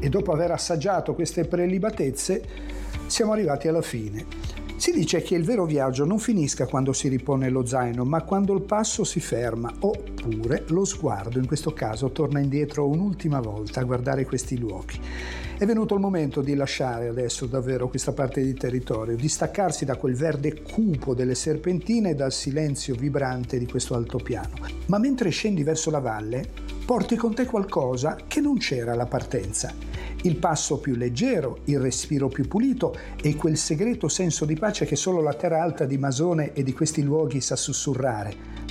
E dopo aver assaggiato queste prelibatezze siamo arrivati alla fine. Si dice che il vero viaggio non finisca quando si ripone lo zaino, ma quando il passo si ferma, oppure lo sguardo, in questo caso, torna indietro un'ultima volta a guardare questi luoghi. È venuto il momento di lasciare adesso davvero questa parte di territorio, di staccarsi da quel verde cupo delle serpentine e dal silenzio vibrante di questo altopiano. Ma mentre scendi verso la valle, porti con te qualcosa che non c'era alla partenza. Il passo più leggero, il respiro più pulito e quel segreto senso di pace che solo la terra alta di Masone e di questi luoghi sa sussurrare.